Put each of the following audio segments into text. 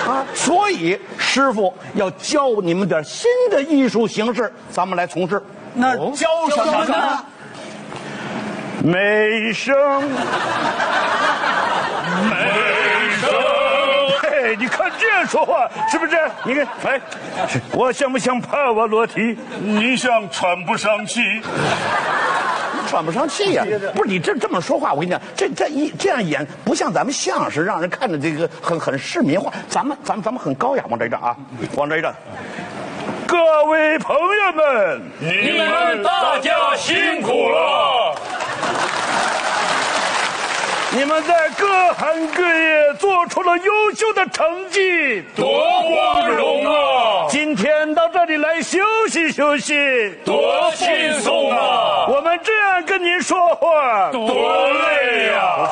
啊，所以师傅要教你们点新的艺术形式，咱们来从事。 那教什么呢？ 美声， 美声。嘿，你看这样说话是不是？你看，哎，我像不像帕瓦罗蒂？你像喘不上气。 喘不上气呀、不是你这么说话，我跟你讲，这样演不像咱们相声，让人看着这个很市民化。咱们很高雅，往这一站啊，往这一站。 各位朋友们， 你们大家辛苦了！ 你们在各行各业做出了优秀的成绩， 多光荣啊！ 今天到这里来休息休息， 多轻松啊！ 我们这样跟您说话， 多累呀！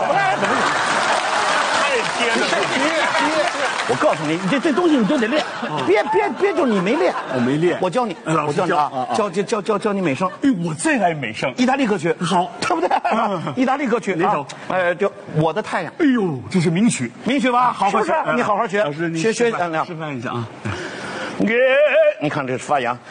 我告诉你，这东西你都得练，别就是你没练， 我没练， 我教你， 老师教啊，教你美声。 哎，我最爱美声， 意大利歌曲好， 对不对？意大利歌曲哪首？ 就《我的太阳》。 哎呦，这是名曲， 名曲吧？是不是？你好好学， 老师，你学示范一下啊。 你看这发扬。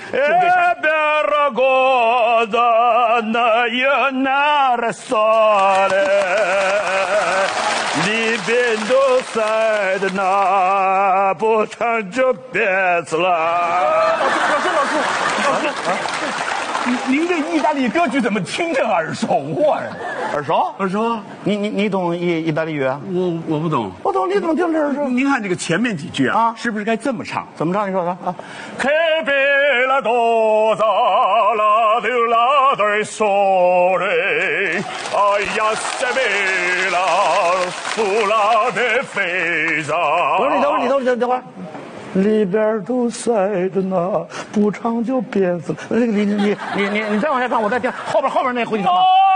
里边都塞的那不唱就别子了。 老师，您这意大利歌曲怎么听着耳熟啊？ 耳熟？ 耳熟？ 你懂意大利语啊？ 我不懂。 我懂，你怎么听着耳熟？ 您看这个前面几句啊，是不是该这么唱？ 怎么唱？你说说啊。 Che bella dosa la della del sole, aia se bella sulla difesa。 等会儿。里边都塞着呢，不唱就憋死了。你再往下唱，我再听后边那回去唱吧。